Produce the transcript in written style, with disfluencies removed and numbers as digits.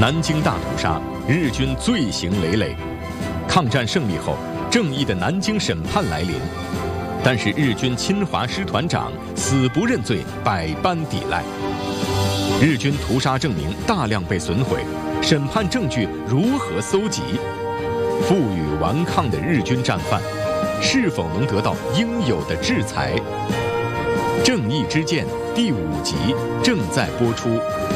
南京大屠杀，日军罪行累累。抗战胜利后，正义的南京审判来临，但是日军侵华师团长死不认罪，百般抵赖。日军屠杀证明大量被损毁，审判证据如何搜集？负隅顽抗的日军战犯，是否能得到应有的制裁？《正义之剑》第5集正在播出。